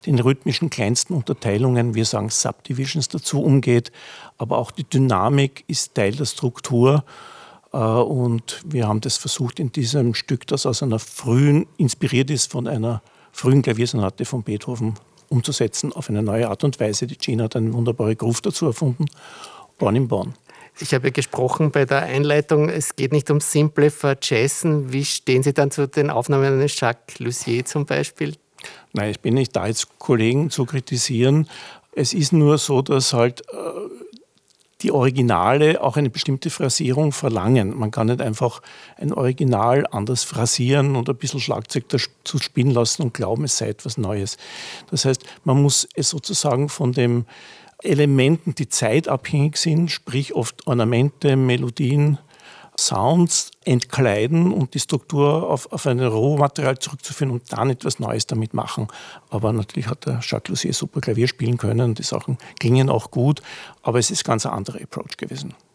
den rhythmischen kleinsten Unterteilungen, wir sagen Subdivisions, dazu umgeht. Aber auch die Dynamik ist Teil der Struktur. Und wir haben das versucht in diesem Stück, das aus einer frühen, inspiriert ist von einer frühen Klaviersonate von Beethoven, umzusetzen auf eine neue Art und Weise. Die Gina hat eine wunderbare Groove dazu erfunden. Born in Bonn. Ich habe ja gesprochen bei der Einleitung, es geht nicht um simple Verjazzen. Wie stehen Sie dann zu den Aufnahmen eines Jacques Lussier zum Beispiel? Nein, ich bin nicht da, jetzt Kollegen zu kritisieren. Es ist nur so, dass halt die Originale auch eine bestimmte Phrasierung verlangen. Man kann nicht einfach ein Original anders phrasieren und ein bisschen Schlagzeug dazu spielen lassen und glauben, es sei etwas Neues. Das heißt, man muss es sozusagen von den Elementen, die zeitabhängig sind, sprich oft Ornamente, Melodien, Sounds entkleiden und die Struktur auf ein Rohmaterial zurückzuführen und dann etwas Neues damit machen. Aber natürlich hat der Jacques Lussier super Klavier spielen können. Die Sachen klingen auch gut, aber es ist ganz ein anderer Approach gewesen.